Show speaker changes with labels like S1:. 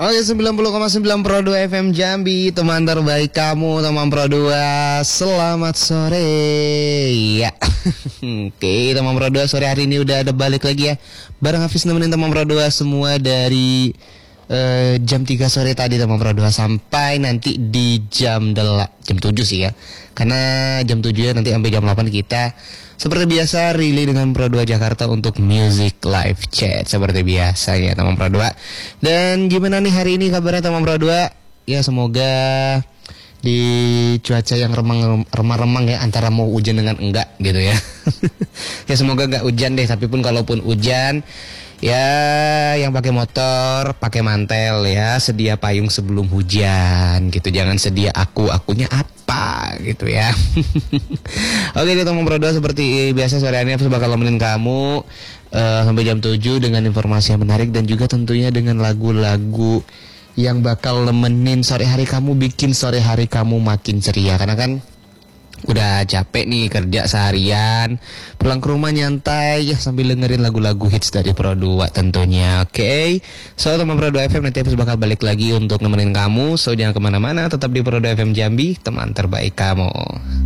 S1: Oke, 90,9 Pro 2 FM Jambi, teman terbaik kamu, teman Pro 2. Selamat sore. Ya. Oke, teman Pro 2, sore hari ini udah ada balik lagi ya. Bareng Hafiz nemenin teman Pro 2 semua dari jam 3 sore tadi teman Pro 2 sampai nanti di jam 7 sih ya. Karena jam 7 ya nanti sampai jam 8 kita seperti biasa relay dengan Pro 2 Jakarta untuk Music Live Chat seperti biasa ya teman Pro 2. Dan gimana nih hari ini kabarnya teman Pro 2? Ya semoga di cuaca yang remang-remang ya, antara mau hujan dengan enggak gitu ya. Ya semoga enggak hujan deh, tapi pun kalaupun hujan ya yang pakai motor pakai mantel ya, sedia payung sebelum hujan gitu, jangan sedia akunya apa gitu ya. Oke deh teman Pro 2, seperti biasa sore ini aku bakal nemenin kamu sampai jam 7 dengan informasi yang menarik dan juga tentunya dengan lagu-lagu yang bakal nemenin sore hari kamu, bikin sore hari kamu makin ceria. Karena kan udah capek nih kerja seharian, pulang ke rumah nyantai ya sambil dengerin lagu-lagu hits dari Pro 2 tentunya. Oke, so teman Pro 2 FM, nanti bakal balik lagi untuk nemenin kamu. So jangan kemana-mana, tetap di Pro 2 FM Jambi, teman terbaik kamu.